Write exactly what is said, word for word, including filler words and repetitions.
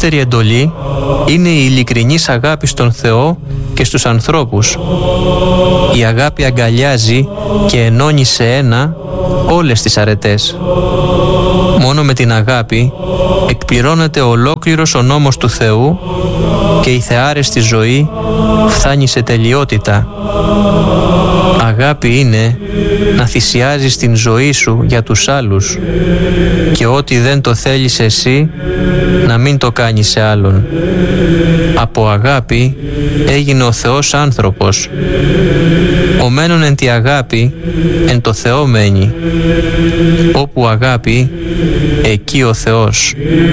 μεγαλύτερη εντολή είναι η ειλικρινής αγάπη στον Θεό και στους ανθρώπους. Η αγάπη αγκαλιάζει και ενώνει σε ένα όλες τις αρετές. Μόνο με την αγάπη εκπληρώνεται ολόκληρος ο νόμος του Θεού και η θεάρεστη ζωή φτάνει σε τελειότητα. Αγάπη είναι να θυσιάζεις την ζωή σου για τους άλλους και ό,τι δεν το θέλεις εσύ να μην το κάνεις σε άλλον. Από αγάπη έγινε ο Θεός άνθρωπος. Ο μένον εν τη αγάπη εν το Θεό μένει. Όπου αγάπη, εκεί ο Θεός.